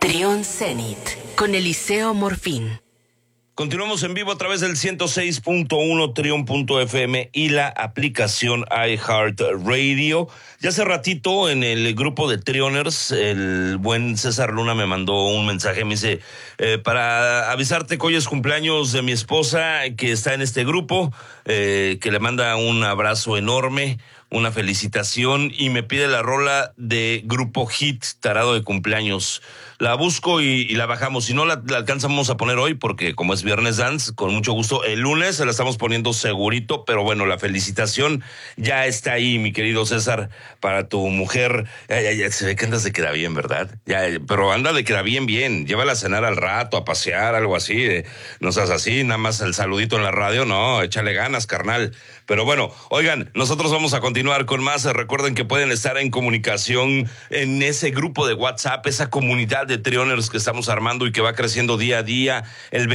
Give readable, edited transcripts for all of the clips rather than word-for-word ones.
Trión Zenit con Eliseo Morfín. Continuamos en vivo a través del 106.1 Trión.fm y la aplicación iHeartRadio. Ya hace ratito en el grupo de Trioners, el buen César Luna me mandó un mensaje, me dice, para avisarte que hoy es cumpleaños de mi esposa, que está en este grupo, que le manda un abrazo enorme, una felicitación, y me pide la rola de Grupo Hit, Tarado de Cumpleaños. La busco y la bajamos. Si no la alcanzamos a poner hoy, porque como es Viernes Dance, con mucho gusto, el lunes se la estamos poniendo segurito, pero bueno, la felicitación ya está ahí, mi querido César, para tu mujer. Ya se ve que andas de queda bien, ¿verdad? Pero anda de queda bien. Llévala a cenar al rato, a pasear, algo así. No seas así, nada más el saludito en la radio, no, échale ganas, carnal. Pero bueno, oigan, nosotros vamos a continuar con más. Recuerden que pueden estar en comunicación en ese grupo de WhatsApp, esa comunidad de Trioners que estamos armando y que va creciendo día a día, el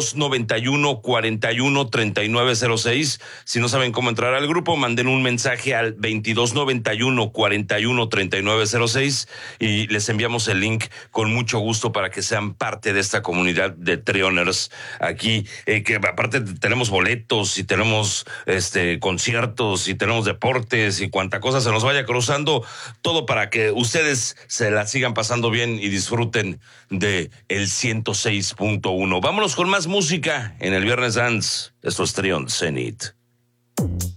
2291-413906. Si no saben cómo entrar al grupo, manden un mensaje al 2291-413906 y les enviamos el link con mucho gusto para que sean parte de esta comunidad de Trioners aquí, que aparte tenemos boletos y tenemos conciertos y tenemos deportes y cuanta cosa se nos vaya cruzando, todo para que ustedes se la sigan pasando bien y disfruten de el 106.1. Vámonos con más música en el Viernes Dance. Esto es Trión Zenit.